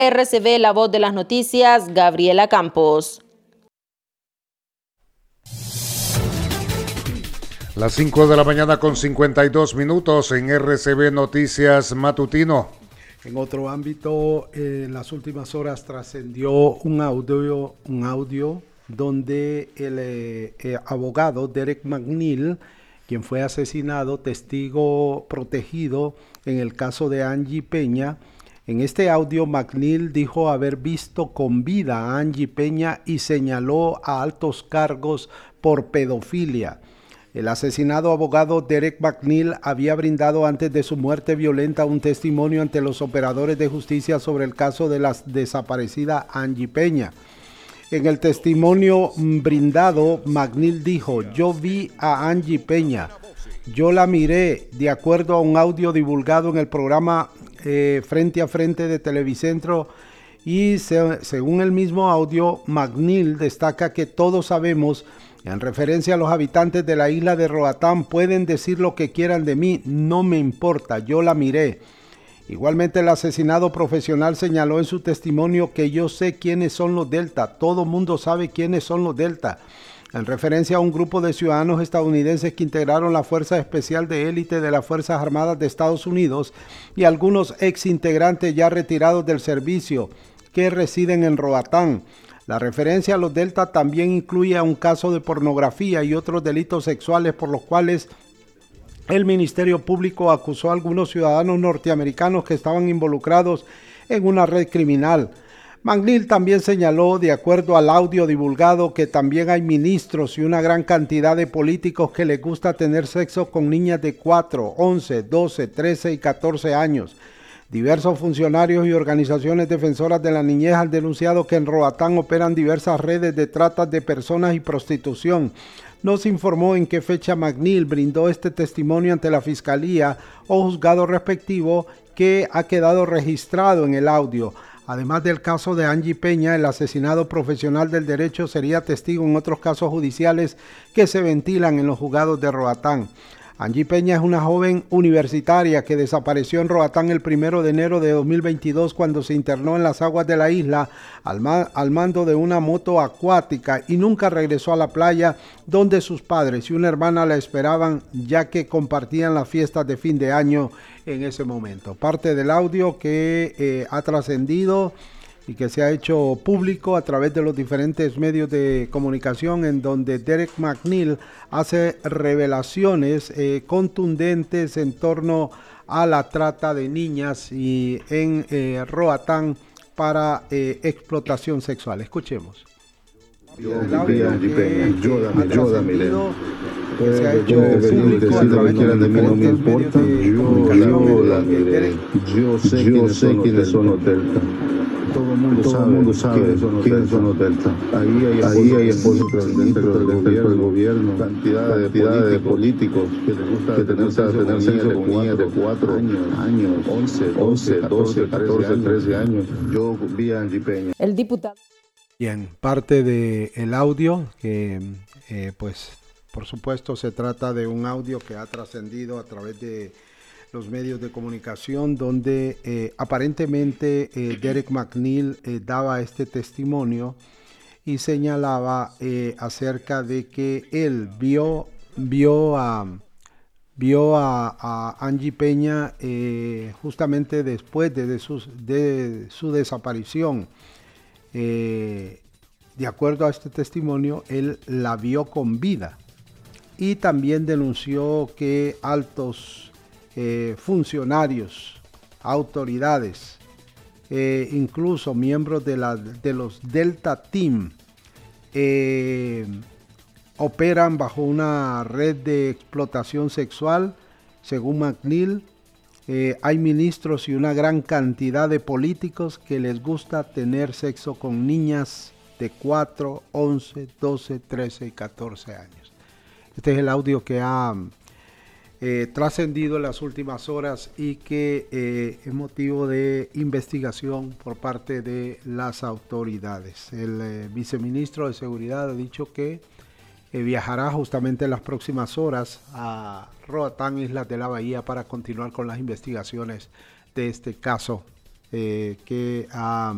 RCB, la voz de las noticias, Gabriela Campos. Las 5 de la mañana con 52 minutos en RCB Noticias Matutino. En otro ámbito, en las últimas horas trascendió un audio donde el abogado Derek McNeil, quien fue asesinado, testigo protegido en el caso de Angie Peña. En este audio, McNeil dijo haber visto con vida a Angie Peña y señaló a altos cargos por pedofilia. El asesinado abogado Derek McNeil había brindado antes de su muerte violenta un testimonio ante los operadores de justicia sobre el caso de la desaparecida Angie Peña. En el testimonio brindado, McNeil dijo: "Yo vi a Angie Peña, yo la miré", de acuerdo a un audio divulgado en el programa Frente a Frente de Televicentro, y según el mismo audio, McNeil destaca que todos sabemos, en referencia a los habitantes de la isla de Roatán: "Pueden decir lo que quieran de mí, no me importa, yo la miré". Igualmente, el asesinado profesional señaló en su testimonio que "yo sé quiénes son los Delta, todo mundo sabe quiénes son los Delta", en referencia a un grupo de ciudadanos estadounidenses que integraron la Fuerza Especial de Élite de las Fuerzas Armadas de Estados Unidos y algunos ex integrantes ya retirados del servicio que residen en Roatán. La referencia a los Delta también incluye a un caso de pornografía y otros delitos sexuales por los cuales el Ministerio Público acusó a algunos ciudadanos norteamericanos que estaban involucrados en una red criminal. McNeil también señaló, de acuerdo al audio divulgado, que también hay ministros y una gran cantidad de políticos que les gusta tener sexo con niñas de 4, 11, 12, 13 y 14 años. Diversos funcionarios y organizaciones defensoras de la niñez han denunciado que en Roatán operan diversas redes de trata de personas y prostitución. No se informó en qué fecha McNeil brindó este testimonio ante la fiscalía o juzgado respectivo, que ha quedado registrado en el audio. Además del caso de Angie Peña, el asesinado profesional del derecho sería testigo en otros casos judiciales que se ventilan en los juzgados de Roatán. Angie Peña es una joven universitaria que desapareció en Roatán el 1 de enero de 2022 cuando se internó en las aguas de la isla al mando de una moto acuática y nunca regresó a la playa donde sus padres y una hermana la esperaban, ya que compartían las fiestas de fin de año en ese momento. Parte del audio que ha trascendido y que se ha hecho público a través de los diferentes medios de comunicación, en donde Derek McNeil hace revelaciones contundentes en torno a la trata de niñas y en Roatán para explotación sexual. Escuchemos. El audio que se ha hecho público a través de los diferentes medios de comunicación. Yo sé quiénes son los Delta. Todo el mundo sabe quiénes son los Delta. Ahí hay esposos del gobierno, cantidad de políticos que les gusta tener sexo con niñas de 4 años, 11, 12, 14, 13 años. Yo vi a Angie Peña. El diputado. Bien, parte del audio que pues por supuesto se trata de un audio que ha trascendido a través de los medios de comunicación, donde aparentemente Derek McNeil daba este testimonio y señalaba acerca de que él vio a Angie Peña justamente después de su desaparición. De acuerdo a este testimonio, él la vio con vida y también denunció que altos funcionarios, autoridades, incluso miembros de los Delta Team operan bajo una red de explotación sexual. Según McNeil, hay ministros y una gran cantidad de políticos que les gusta tener sexo con niñas de 4, 11, 12, 13 y 14 años. Este es el audio que ha trascendido en las últimas horas y que es motivo de investigación por parte de las autoridades. El viceministro de Seguridad ha dicho que viajará justamente en las próximas horas a Roatán, Islas de la Bahía, para continuar con las investigaciones de este caso que ha